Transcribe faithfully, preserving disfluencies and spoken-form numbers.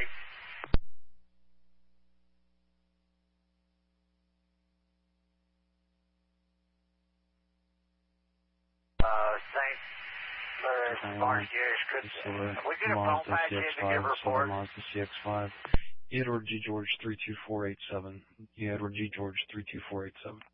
eight. Uh, Saint Louis, Barnes Garage, could we get a phone package to give a report? Mazda C X five. Edward G. George three two four eight seven. Yeah, Edward G. George three two four eight seven.